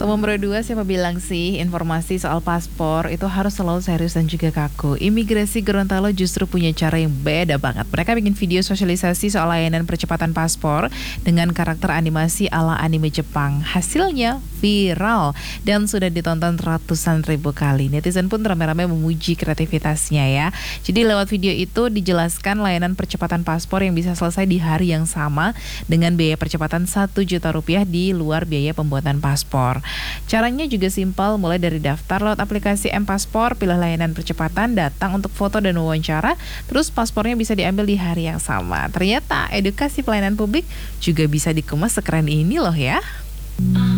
Nomor 2, siapa bilang sih informasi soal paspor itu harus selalu serius dan juga kaku. Imigrasi Gorontalo justru punya cara yang beda banget. Mereka bikin video sosialisasi soal layanan percepatan paspor dengan karakter animasi ala anime Jepang. Hasilnya viral dan sudah ditonton ratusan ribu kali. Netizen pun ramai-ramai memuji kreativitasnya ya. Jadi lewat video itu dijelaskan layanan percepatan paspor yang bisa selesai di hari yang sama dengan biaya percepatan Rp1 juta di luar biaya pembuatan paspor. Caranya juga simpel, mulai dari daftar lewat aplikasi M-Paspor, pilih layanan percepatan, datang untuk foto dan wawancara, terus paspornya bisa diambil di hari yang sama. Ternyata edukasi pelayanan publik juga bisa dikemas sekeren ini loh ya.